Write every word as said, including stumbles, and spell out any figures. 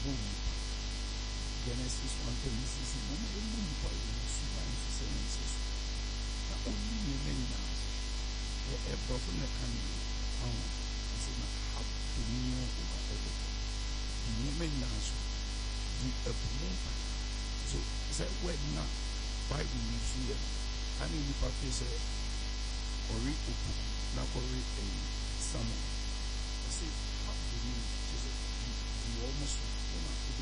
Genesis one twenty-six, no more than one point one seven six. Not only you many now, a brother in the country, oh, I said, not have to know over everything. The women now, the upper so, say, when not, why will you see it? I mean, if I say, or read a book, not or read a someone. I say, how do you, you almost